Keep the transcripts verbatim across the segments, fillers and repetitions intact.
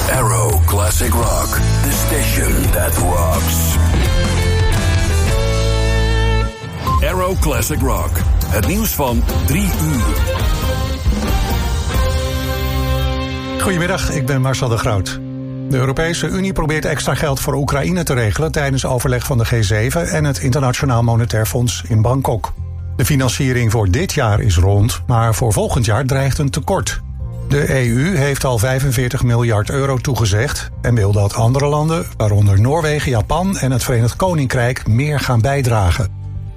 Arrow Classic Rock, the station that rocks. Arrow Classic Rock, het nieuws van drie uur. Goedemiddag, ik ben Marcel de Groot. De Europese Unie probeert extra geld voor Oekraïne te regelen tijdens overleg van de G zeven en het Internationaal Monetair Fonds in Bangkok. De financiering voor dit jaar is rond, maar voor volgend jaar dreigt een tekort. De E U heeft al vijfenveertig miljard euro toegezegd en wil dat andere landen, waaronder Noorwegen, Japan en het Verenigd Koninkrijk, meer gaan bijdragen.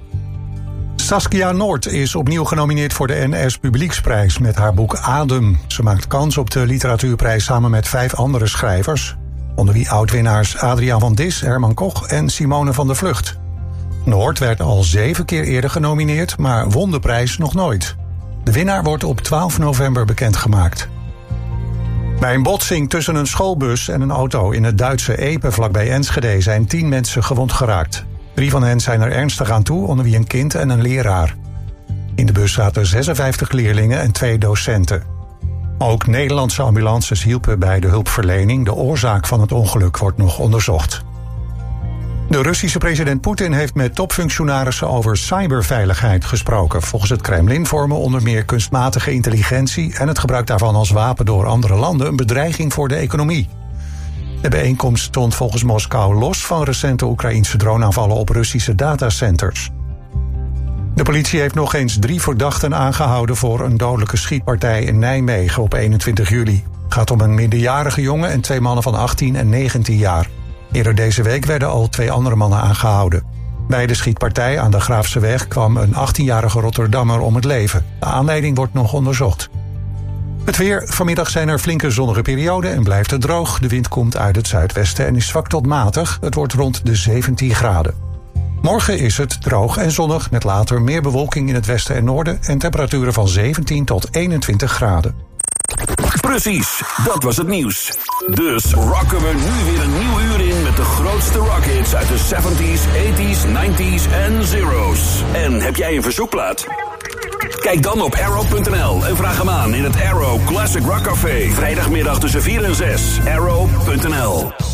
Saskia Noord is opnieuw genomineerd voor de N S Publieksprijs met haar boek Adem. Ze maakt kans op de literatuurprijs samen met vijf andere schrijvers, onder wie oud-winnaars Adriaan van Dis, Herman Koch en Simone van der Vlucht. Noord werd al zeven keer eerder genomineerd, maar won de prijs nog nooit. De winnaar wordt op twaalf november bekendgemaakt. Bij een botsing tussen een schoolbus en een auto in het Duitse Epe vlakbij Enschede zijn tien mensen gewond geraakt. Drie van hen zijn er ernstig aan toe, onder wie een kind en een leraar. In de bus zaten zesenvijftig leerlingen en twee docenten. Ook Nederlandse ambulances hielpen bij de hulpverlening. De oorzaak van het ongeluk wordt nog onderzocht. De Russische president Poetin heeft met topfunctionarissen over cyberveiligheid gesproken. Volgens het Kremlin vormen onder meer kunstmatige intelligentie en het gebruik daarvan als wapen door andere landen een bedreiging voor de economie. De bijeenkomst stond volgens Moskou los van recente Oekraïense droneaanvallen op Russische datacenters. De politie heeft nog eens drie verdachten aangehouden voor een dodelijke schietpartij in Nijmegen op eenentwintig juli. Het gaat om een minderjarige jongen en twee mannen van achttien en negentien jaar. Eerder deze week werden al twee andere mannen aangehouden. Bij de schietpartij aan de Graafseweg kwam een achttienjarige Rotterdammer om het leven. De aanleiding wordt nog onderzocht. Het weer. Vanmiddag zijn er flinke zonnige perioden en blijft het droog. De wind komt uit het zuidwesten en is zwak tot matig. Het wordt rond de zeventien graden. Morgen is het droog en zonnig met later meer bewolking in het westen en noorden en temperaturen van zeventien tot eenentwintig graden. Precies, dat was het nieuws. Dus rocken we nu weer een nieuw uur in met de grootste rockhits uit de zeventies, tachtiger, negentiger en zero's. En heb jij een verzoekplaat? Kijk dan op arrow punt n l en vraag hem aan in het Arrow Classic Rock Café. Vrijdagmiddag tussen vier en zes. arrow punt n l